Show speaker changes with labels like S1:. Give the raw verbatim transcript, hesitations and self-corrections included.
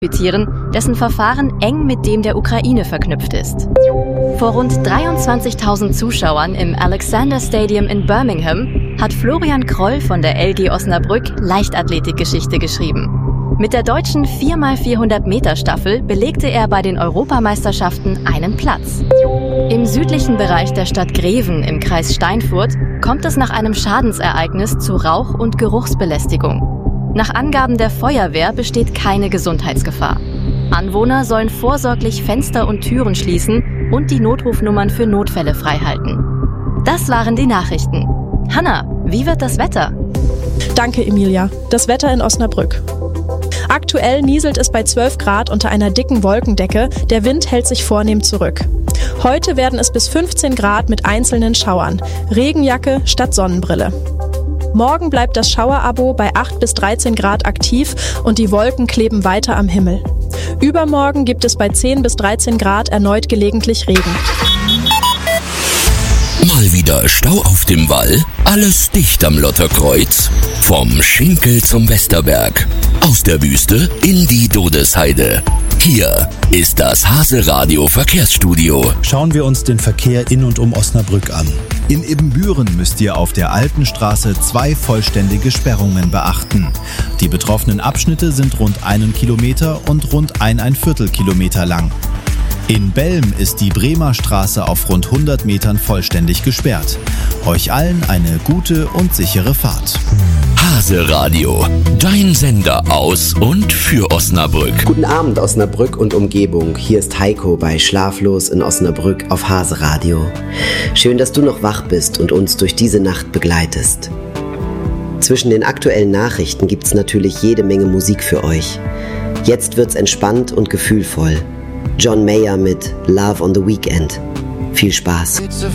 S1: diskutieren, dessen Verfahren eng mit dem der Ukraine verknüpft ist. Vor rund dreiundzwanzigtausend Zuschauern im Alexander Stadium in Birmingham hat Florian Kroll von der L G Osnabrück Leichtathletikgeschichte geschrieben. Mit der deutschen vier mal vierhundert Meter Staffel belegte er bei den Europameisterschaften einen Platz. Im südlichen Bereich der Stadt Greven im Kreis Steinfurt kommt es nach einem Schadensereignis zu Rauch- und Geruchsbelästigung. Nach Angaben der Feuerwehr besteht keine Gesundheitsgefahr. Anwohner sollen vorsorglich Fenster und Türen schließen und die Notrufnummern für Notfälle freihalten. Das waren die Nachrichten. Hanna, wie wird das Wetter?
S2: Danke, Emilia. Das Wetter in Osnabrück. Aktuell nieselt es bei zwölf Grad unter einer dicken Wolkendecke. Der Wind hält sich vornehm zurück. Heute werden es bis fünfzehn Grad mit einzelnen Schauern. Regenjacke statt Sonnenbrille. Morgen bleibt das Schauerabo bei acht bis dreizehn Grad aktiv und die Wolken kleben weiter am Himmel. Übermorgen gibt es bei zehn bis dreizehn Grad erneut gelegentlich Regen.
S3: Mal wieder Stau auf dem Wall? Alles dicht am Lotterkreuz. Vom Schinkel zum Westerberg. Aus der Wüste in die Dodesheide. Hier ist das Hase-Radio Verkehrsstudio.
S4: Schauen wir uns den Verkehr in und um Osnabrück an.
S5: In Ibbenbüren müsst ihr auf der alten Straße zwei vollständige Sperrungen beachten. Die betroffenen Abschnitte sind rund einen Kilometer und rund eineinviertel Kilometer lang. In Belm ist die Bremer Straße auf rund hundert Metern vollständig gesperrt. Euch allen eine gute und sichere Fahrt.
S3: Hase-Radio, dein Sender aus und für Osnabrück.
S6: Guten Abend Osnabrück und Umgebung. Hier ist Heiko bei Schlaflos in Osnabrück auf Hase-Radio. Schön, dass du noch wach bist und uns durch diese Nacht begleitest. Zwischen den aktuellen Nachrichten gibt's natürlich jede Menge Musik für euch. Jetzt wird's entspannt und gefühlvoll. John Mayer mit Love on the Weekend. Viel Spaß.